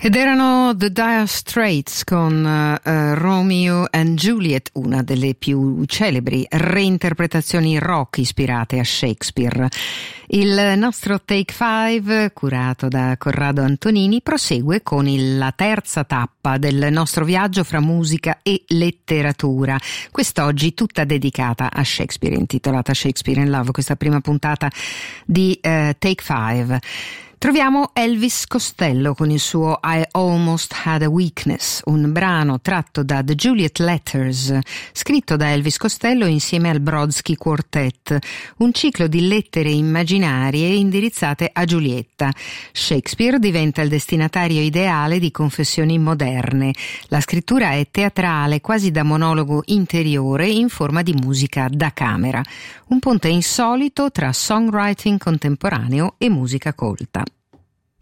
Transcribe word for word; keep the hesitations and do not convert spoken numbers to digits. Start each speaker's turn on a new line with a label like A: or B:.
A: Ed erano The Dire Straits con uh, Romeo and Juliet, una delle più celebri reinterpretazioni rock ispirate a Shakespeare. Il nostro Take Five, curato da Corrado Antonini, prosegue con il, la terza tappa del nostro viaggio fra musica e letteratura. Quest'oggi tutta dedicata a Shakespeare, intitolata Shakespeare in Love, questa prima puntata di uh, Take Five. Troviamo Elvis Costello con il suo I Almost Had a Weakness, un brano tratto da The Juliet Letters, scritto da Elvis Costello insieme al Brodsky Quartet, un ciclo di lettere immaginarie indirizzate a Giulietta. Shakespeare diventa il destinatario ideale di confessioni moderne. La scrittura è teatrale, quasi da monologo interiore in forma di musica da camera. Un ponte insolito tra songwriting contemporaneo e musica colta.